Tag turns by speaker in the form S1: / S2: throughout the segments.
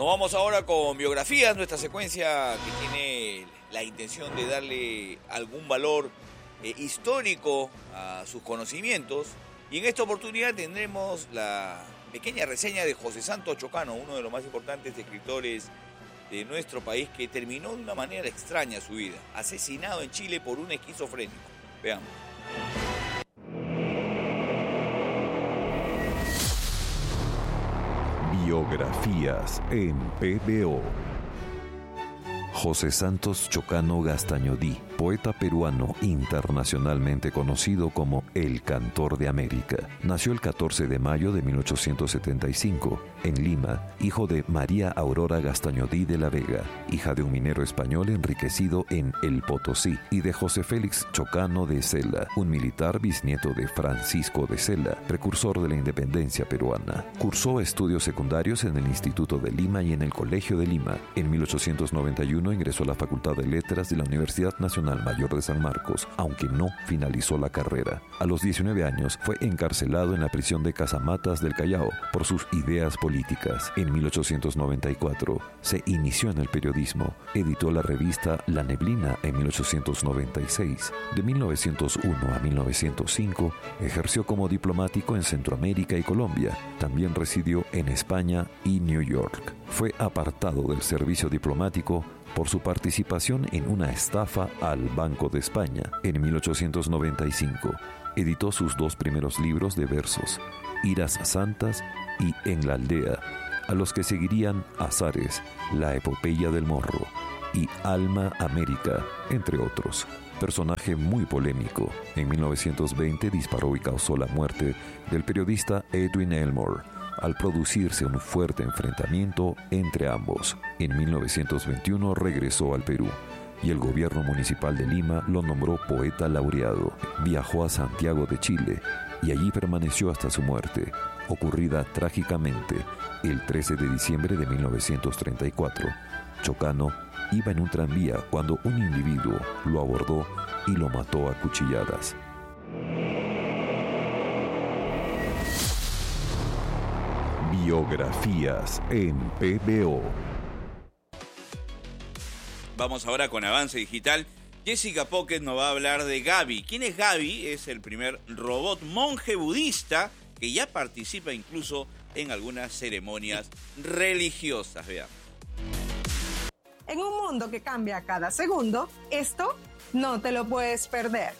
S1: Nos vamos ahora con biografías, nuestra secuencia que tiene la intención de darle algún valor histórico a sus conocimientos. Y en esta oportunidad tendremos la pequeña reseña de José Santos Chocano, uno de los más importantes escritores de nuestro país, que terminó de una manera extraña su vida, asesinado en Chile por un esquizofrénico. Veamos.
S2: Biografías en PBO. José Santos Chocano Gastañodí, poeta peruano internacionalmente conocido como el Cantor de América. Nació el 14 de mayo de 1875 en Lima, hijo de María Aurora Gastañodí de la Vega, hija de un minero español enriquecido en El Potosí, y de José Félix Chocano de Cela, un militar bisnieto de Francisco de Cela, precursor de la independencia peruana. Cursó estudios secundarios en el Instituto de Lima y en el Colegio de Lima. En 1891 ingresó a la Facultad de Letras de la Universidad Nacional Mayor de San Marcos, aunque no finalizó la carrera. A los 19 años fue encarcelado en la prisión de Casamatas del Callao por sus ideas políticas. En 1894 se inició en el periodismo. Editó la revista La Neblina en 1896. De 1901 a 1905 ejerció como diplomático en Centroamérica y Colombia. También residió en España y New York. Fue apartado del servicio diplomático por su participación en una estafa al Banco de España. En 1895 editó sus dos primeros libros de versos, Iras Santas y En la Aldea, a los que seguirían Azares, La Epopeya del Morro y Alma América, entre otros. Personaje muy polémico, en 1920 disparó y causó la muerte del periodista Edwin Elmore, al producirse un fuerte enfrentamiento entre ambos. En 1921 regresó al Perú y el gobierno municipal de Lima lo nombró poeta laureado. Viajó a Santiago de Chile y allí permaneció hasta su muerte, ocurrida trágicamente el 13 de diciembre de 1934. Chocano iba en un tranvía cuando un individuo lo abordó y lo mató a cuchilladas. Biografías en PBO.
S1: Vamos ahora con Avance Digital. Jessica Pocket nos va a hablar de Gaby. ¿Quién es Gaby? Es el primer robot monje budista que ya participa incluso en algunas ceremonias religiosas. Veamos.
S3: En un mundo que cambia cada segundo, esto no te lo puedes perder.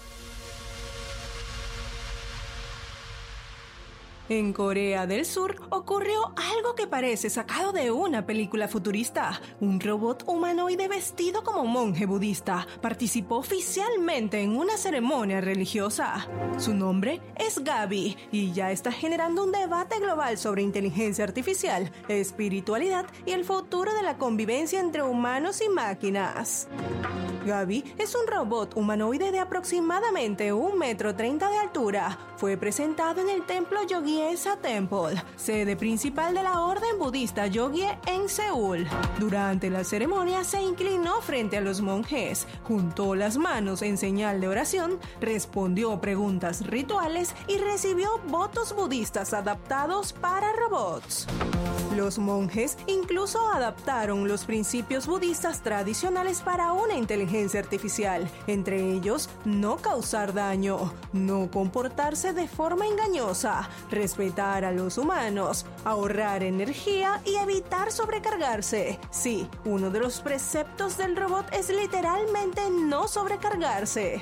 S3: En Corea del Sur ocurrió algo que parece sacado de una película futurista. Un robot humanoide vestido como monje budista participó oficialmente en una ceremonia religiosa. Su nombre es Gaby y ya está generando un debate global sobre inteligencia artificial, espiritualidad y el futuro de la convivencia entre humanos y máquinas. Gaby es un robot humanoide de aproximadamente 1,30 m de altura. Fue presentado en el templo Yogye-sa Temple, sede principal de la orden budista Yogye en Seúl. Durante la ceremonia se inclinó frente a los monjes, juntó las manos en señal de oración, respondió preguntas rituales y recibió votos budistas adaptados para robots. Los monjes incluso adaptaron los principios budistas tradicionales para una inteligencia artificial, entre ellos no causar daño, no comportarse de forma engañosa, respetar a los humanos, ahorrar energía y evitar sobrecargarse. Sí, uno de los preceptos del robot es literalmente no sobrecargarse.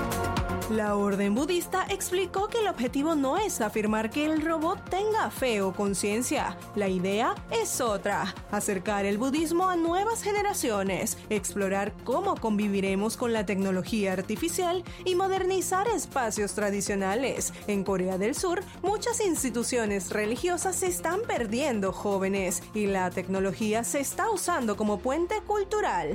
S3: La orden budista explicó que el objetivo no es afirmar que el robot tenga fe o conciencia. La idea es otra: acercar el budismo a nuevas generaciones, explorar cómo conviviremos con la tecnología artificial y modernizar espacios tradicionales. En Corea del Sur, muchas instituciones religiosas se están perdiendo jóvenes y la tecnología se está usando como puente cultural.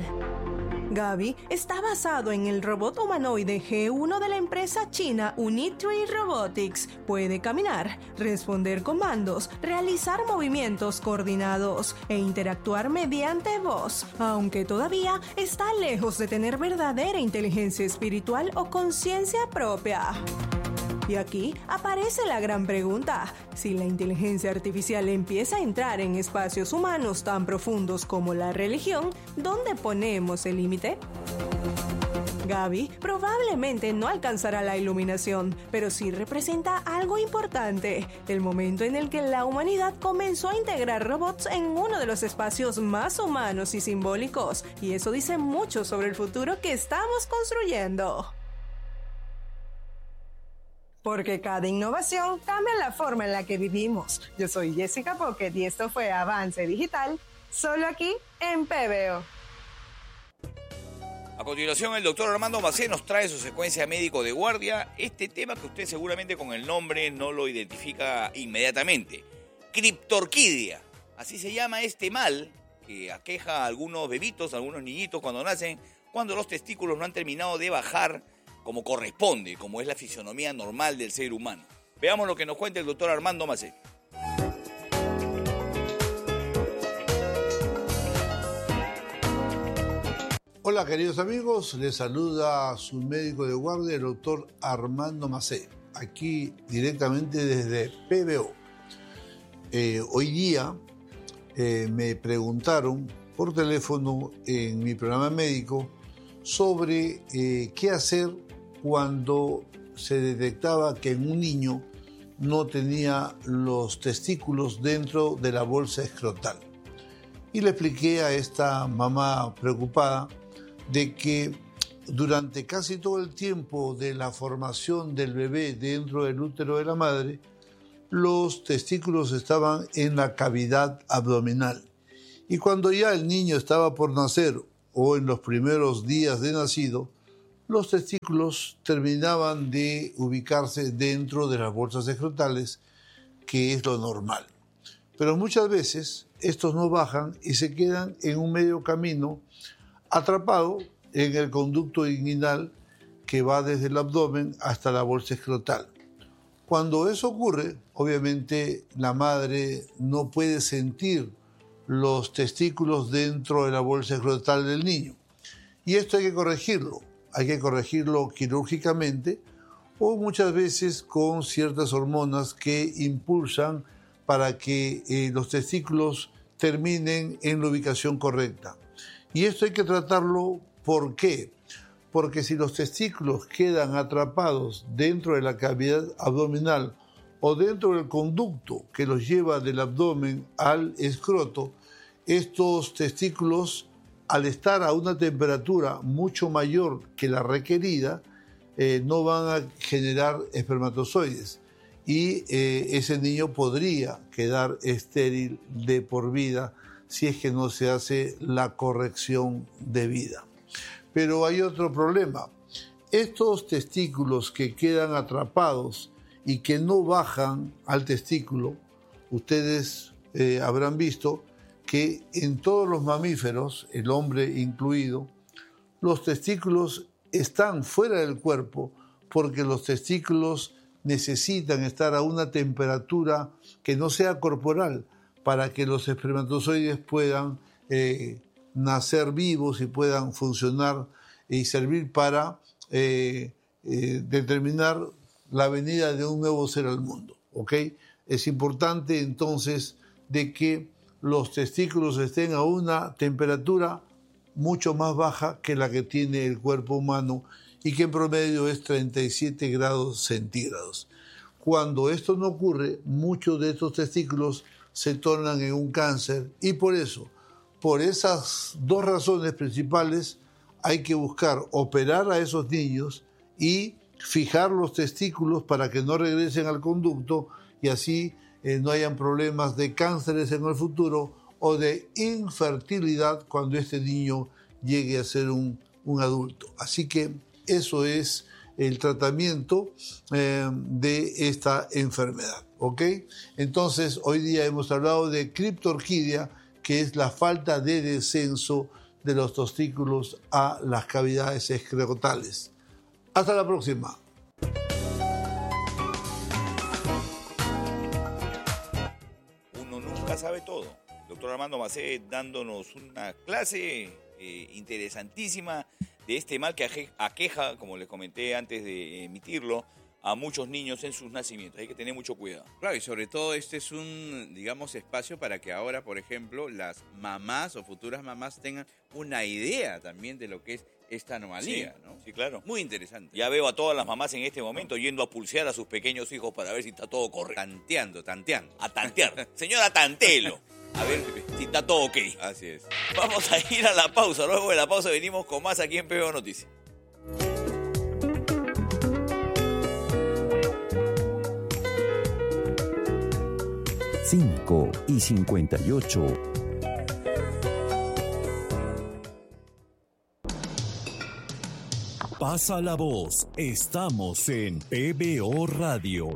S3: Gaby está basado en el robot humanoide G1 de la empresa china Unitree Robotics. Puede caminar, responder comandos, realizar movimientos coordinados e interactuar mediante voz, aunque todavía está lejos de tener verdadera inteligencia espiritual o conciencia propia. Y aquí aparece la gran pregunta. Si la inteligencia artificial empieza a entrar en espacios humanos tan profundos como la religión, ¿dónde ponemos el límite? Gaby probablemente no alcanzará la iluminación, pero sí representa algo importante, el momento en el que la humanidad comenzó a integrar robots en uno de los espacios más humanos y simbólicos, y eso dice mucho sobre el futuro que estamos construyendo. Porque cada innovación cambia la forma en la que vivimos. Yo soy Jessica Pocket y esto fue Avance Digital, solo aquí en PBO.
S1: A continuación, el doctor Armando Macé nos trae su secuencia médico de guardia. Este tema que usted seguramente con el nombre no lo identifica inmediatamente. Criptorquidia. Así se llama este mal que aqueja a algunos bebitos, a algunos niñitos cuando nacen, cuando los testículos no han terminado de bajar como corresponde, como es la fisionomía normal del ser humano. Veamos lo que nos cuenta el doctor Armando Macé.
S4: Hola queridos amigos, les saluda su médico de guardia, el doctor Armando Macé, aquí directamente desde PBO. Hoy día me preguntaron por teléfono en mi programa médico sobre qué hacer cuando se detectaba que en un niño no tenía los testículos dentro de la bolsa escrotal. Y le expliqué a esta mamá preocupada de que durante casi todo el tiempo de la formación del bebé dentro del útero de la madre, los testículos estaban en la cavidad abdominal. Y cuando ya el niño estaba por nacer o en los primeros días de nacido, los testículos terminaban de ubicarse dentro de las bolsas escrotales, que es lo normal. Pero muchas veces estos no bajan y se quedan en un medio camino atrapado en el conducto inguinal que va desde el abdomen hasta la bolsa escrotal. Cuando eso ocurre, obviamente la madre no puede sentir los testículos dentro de la bolsa escrotal del niño. Y esto hay que corregirlo quirúrgicamente o muchas veces con ciertas hormonas que impulsan para que los testículos terminen en la ubicación correcta. Y esto hay que tratarlo, ¿por qué? Porque si los testículos quedan atrapados dentro de la cavidad abdominal o dentro del conducto que los lleva del abdomen al escroto, estos testículos, al estar a una temperatura mucho mayor que la requerida, no van a generar espermatozoides. Y ese niño podría quedar estéril de por vida si es que no se hace la corrección debida. Pero hay otro problema. Estos testículos que quedan atrapados y que no bajan al testículo, ustedes habrán visto que en todos los mamíferos, el hombre incluido, los testículos están fuera del cuerpo porque los testículos necesitan estar a una temperatura que no sea corporal para que los espermatozoides puedan nacer vivos y puedan funcionar y servir para determinar la venida de un nuevo ser al mundo, ¿ok? Es importante entonces de que los testículos estén a una temperatura mucho más baja que la que tiene el cuerpo humano y que en promedio es 37 grados centígrados. Cuando esto no ocurre, muchos de estos testículos se tornan en un cáncer y por esas dos razones principales hay que buscar operar a esos niños y fijar los testículos para que no regresen al conducto y así no hayan problemas de cánceres en el futuro o de infertilidad cuando este niño llegue a ser un adulto. Así que eso es el tratamiento de esta enfermedad, ¿ok? Entonces, hoy día hemos hablado de criptorquidia, que es la falta de descenso de los testículos a las cavidades escrotales. Hasta la próxima.
S1: Uno nunca sabe todo. Doctor Armando Macé dándonos una clase interesantísima de este mal que aqueja, como les comenté antes de emitirlo, a muchos niños en sus nacimientos. Hay que tener mucho cuidado.
S5: Claro, y sobre todo este es un, digamos, espacio para que ahora, por ejemplo, las mamás o futuras mamás tengan una idea también de lo que es esta anomalía,
S1: Sí,
S5: ¿no?
S1: sí, claro.
S5: Muy interesante.
S1: Ya veo a todas las mamás en este momento yendo a pulsear a sus pequeños hijos para ver si está todo correcto.
S5: Tanteando.
S1: A tantear. Señora, tantelo. A ver si está todo ok.
S5: Así es.
S1: Vamos a ir a la pausa. Luego de la pausa venimos con más aquí en PBO Noticias.
S2: 5:58. Pasa la voz. Estamos en PBO Radio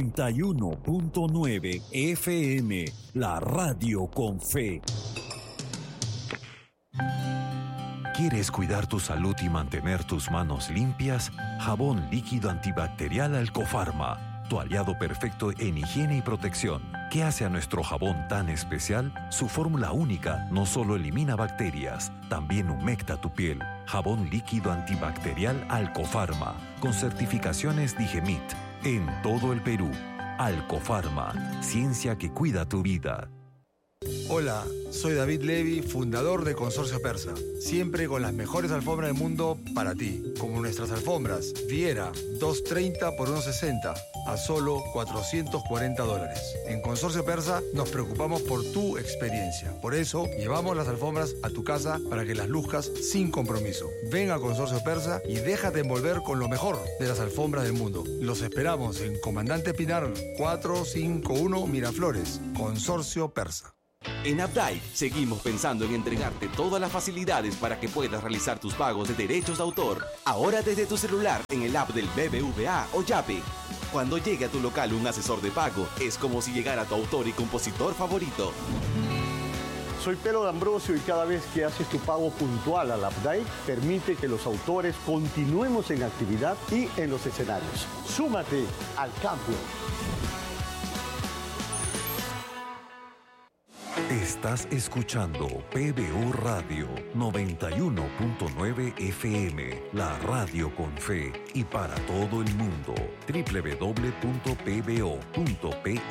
S2: 91.9 FM, la radio con fe. ¿Quieres cuidar tu salud y mantener tus manos limpias? Jabón líquido antibacterial Alcofarma, tu aliado perfecto en higiene y protección. ¿Qué hace a nuestro jabón tan especial? Su fórmula única no solo elimina bacterias, también humecta tu piel. Jabón líquido antibacterial Alcofarma, con certificaciones Digemit, en todo el Perú. Alcofarma, ciencia que cuida tu vida.
S6: Hola, soy David Levy, fundador de Consorcio Persa. Siempre con las mejores alfombras del mundo para ti. Como nuestras alfombras, Viera, 230 por 160, a solo $440. En Consorcio Persa nos preocupamos por tu experiencia. Por eso, llevamos las alfombras a tu casa para que las luzcas sin compromiso. Ven a Consorcio Persa y déjate envolver con lo mejor de las alfombras del mundo. Los esperamos en Comandante Pinar 451 Miraflores, Consorcio Persa.
S7: En Updike seguimos pensando en entregarte todas las facilidades para que puedas realizar tus pagos de derechos de autor. Ahora desde tu celular en el app del BBVA o Yape. Cuando llegue a tu local un asesor de pago, es como si llegara tu autor y compositor favorito.
S8: Soy Pelo D'Ambrosio y cada vez que haces tu pago puntual al Updike, permite que los autores continuemos en actividad y en los escenarios. Súmate al cambio.
S2: Estás escuchando PBO Radio 91.9 FM, la radio con fe y para todo el mundo. www.pbo.pe.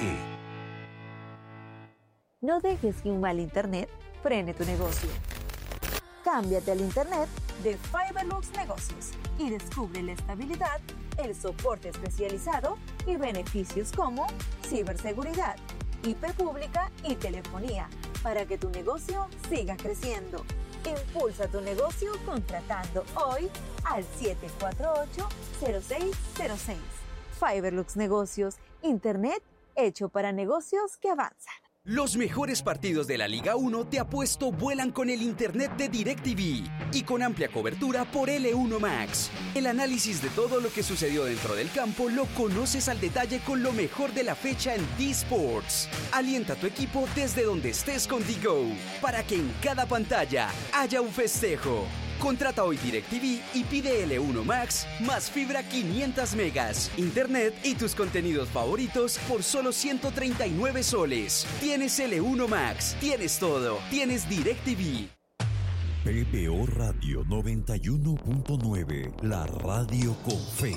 S9: No dejes que un mal internet frene tu negocio. Cámbiate al internet de Fiberlux Negocios y descubre la estabilidad, el soporte especializado y beneficios como ciberseguridad, IP pública y telefonía para que tu negocio siga creciendo. Impulsa tu negocio contratando hoy al 748-0606. Fiberlux Negocios, internet hecho para negocios que avanzan.
S10: Los mejores partidos de la Liga 1 de Apuesto vuelan con el internet de DirecTV y con amplia cobertura por L1 Max. El análisis de todo lo que sucedió dentro del campo lo conoces al detalle con lo mejor de la fecha en D-Sports. Alienta a tu equipo desde donde estés con DGO para que en cada pantalla haya un festejo. Contrata hoy DirecTV y pide L1 Max más fibra 500 megas, internet y tus contenidos favoritos por solo 139 soles. Tienes L1 Max, tienes todo, tienes DirecTV.
S2: PBO Radio 91.9, la radio con fe.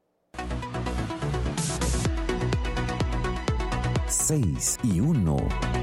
S2: 6:01.